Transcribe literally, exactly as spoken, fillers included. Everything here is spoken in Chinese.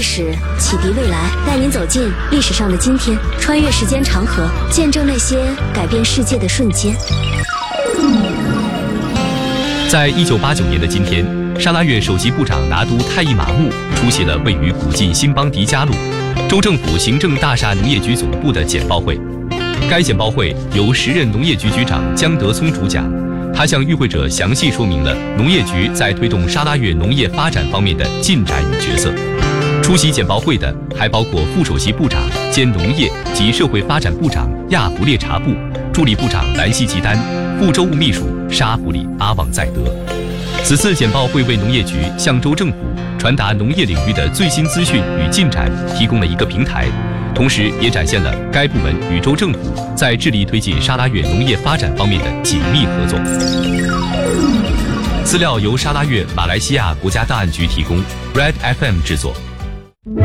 史，启迪未来，带您走进历史上的今天，穿越时间长河，见证那些改变世界的瞬间。 在一九八九年的今天，沙拉越首席部长拿督泰伊马木出席了位于古晋辛邦迪加路州政府行政大厦农业局总部的简报会。该简报会由时任农业局局长江德聪主讲，他向与会者详细说明了农业局在推动沙拉越农业发展方面的进展与角色。出席简报会的还包括副首席部长兼农业及社会发展部长亚弗列查布、助理部长兰西吉丹、副州务秘书沙弗里阿旺在德。此次简报会为农业局向州政府传达农业领域的最新资讯与进展提供了一个平台，同时也展现了该部门与州政府在致力推进沙拉越农业发展方面的紧密合作。资料由沙拉越马来西亚国家档案局提供 ，Red F M 制作。